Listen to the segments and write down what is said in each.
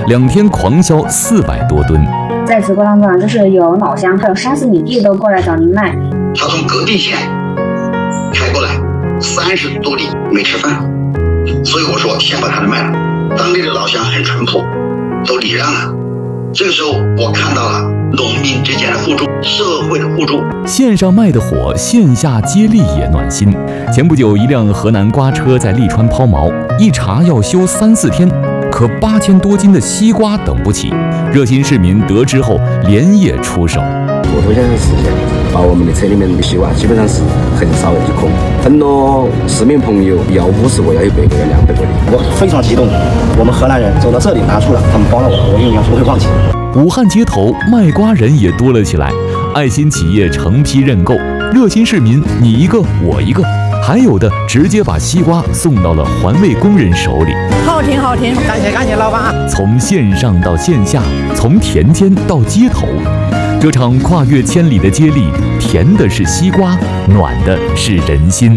2天狂销400多吨。 在直播当中，就是有老乡，还有30里地都过来找您卖。 他从各地县开过来30多里没吃饭，所以我说先把他的卖了。当地的老乡很淳朴，都礼让了。这个时候我看到了农民之间的互助，社会的互助。 线上卖的火，线下接力也暖心。前不久，一辆河南瓜车在利川抛锚，一查要修3、4天，可8000多斤的西瓜等不起。热心市民得知后连夜出手。 我头先是实现，把我们的车里面的西瓜基本上是很少一颗，很多市民朋友要50个，要100个，要200个的。 我非常激动，我们河南人走到这里拿出了，他们帮了我，我永远不会放弃。 武汉街头卖瓜人也多了起来，爱心企业成批认购，热心市民你一个我一个，还有的直接把西瓜送到了环卫工人手里。 好听好听，感谢老板。 从线上到线下，从田间到街头，这场跨越千里的接力，甜的是西瓜，暖的是人心。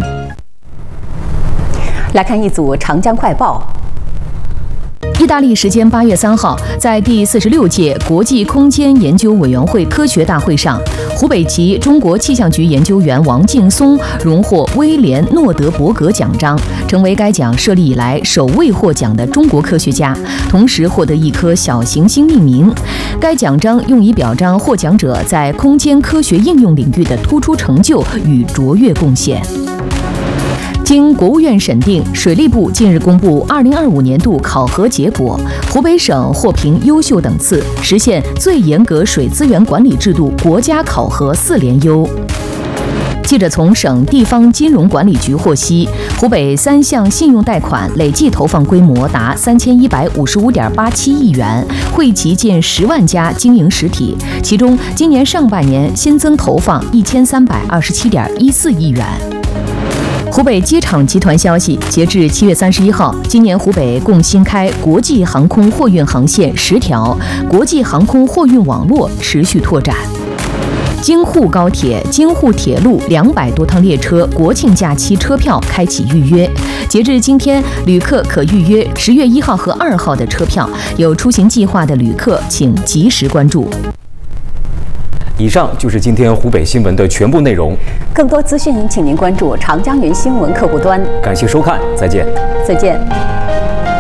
来看一组长江快报。 意大利时间8月3号，在第46届国际空间研究委员会科学大会上，湖北籍中国气象局研究员王劲松荣获威廉·诺德伯格奖章，成为该奖设立以来首位获奖的中国科学家，同时获得一颗小行星命名。该奖章用以表彰获奖者在空间科学应用领域的突出成就与卓越贡献。经国务院审定，水利部近日公布2025年度考核结果，湖北省获评优秀等次，实现最严格水资源管理制度国家考核4连优。记者从省地方金融管理局获悉，湖北3项信用贷款累计投放规模达3155.87亿元，惠及近10万家经营实体，其中今年上半年新增投放1327.14亿元。湖北机场集团消息，截至7月31号，今年湖北共新开国际航空货运航线10条，国际航空货运网络持续拓展。京沪高铁、京沪铁路200多趟列车国庆假期车票开启预约，截至今天，旅客可预约10月1号和2号的车票，有出行计划的旅客请及时关注。 以上就是今天湖北新闻的全部内容。 更多资讯，请您关注长江云新闻客户端。 感谢收看，再见。 再见。